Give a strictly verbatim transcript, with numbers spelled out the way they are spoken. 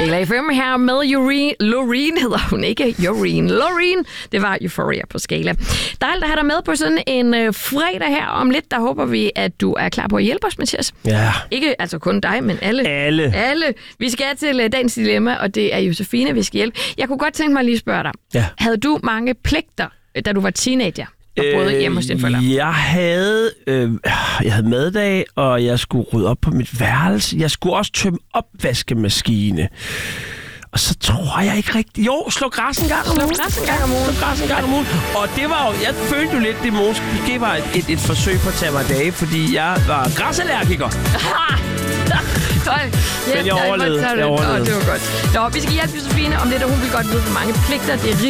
Skala F M her med Loreen. Loreen hedder hun ikke. Loreen. Loreen. Det var Euphoria på Skala. Dejligt at have dig med på sådan en øh, fredag her. Om lidt, der håber vi, at du er klar på at hjælpe os, Mathias. Ja. Ikke altså kun dig, men alle. Alle. Alle. Vi skal til uh, dagens dilemma, og det er Josefine, vi skal hjælpe. Jeg kunne godt tænke mig lige at spørge dig. Ja. Havde du mange pligter, da du var teenager? Og boede hjemme hos dine forældre? Jeg havde, øh, jeg havde maddag, og jeg skulle rydde op på mit værelse. Jeg skulle også tømme opvaskemaskine. Og så tror jeg ikke rigtigt... Jo, slå græs en gang om ugen. Slå græs en gang om ugen. Slå græs en gang om ugen. Og det var jo... Jeg følte jo lidt, det måske var et, et, et forsøg på at tage mig dage, fordi jeg var græsallergiker. Men jeg overlevede. Jeg overlevede. Oh, det var godt. Nå, vi skal hjælpe Josefine om lidt, og hun vil godt vide, hvor mange pligter det er